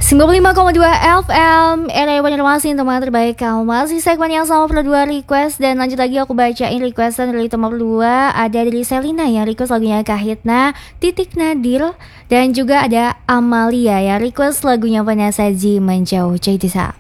95,2 FM Era Banjarmasin, teman terbaik kamu. Masih segmen yang sama perlu 2 request. Dan lanjut lagi aku bacain requestan dari teman berdua. Ada dari Selina yang request lagunya Kahitna, Titik Nadir. Dan juga ada Amalia yang request lagunya Vanessa Ji Menjauh. Jadi